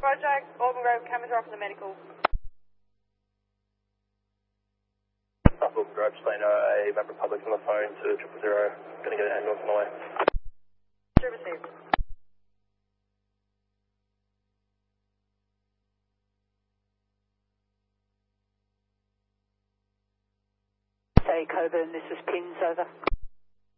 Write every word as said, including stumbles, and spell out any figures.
Roger, Auburn Grove, cameras are off in the medical. Auburn Grove, just letting know a member of public's on the phone to triple zero. Gonna get an ambulance on the way. Received. Say Coburn, this is Pins, over.